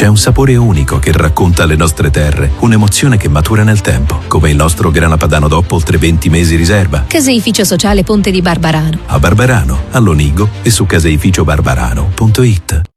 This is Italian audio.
C'è un sapore unico che racconta le nostre terre, un'emozione che matura nel tempo, come il nostro grana padano DOP oltre 20 mesi riserva. Caseificio Sociale Ponte di Barbarano. A Barbarano, a Lonigo e su caseificiobarbarano.it.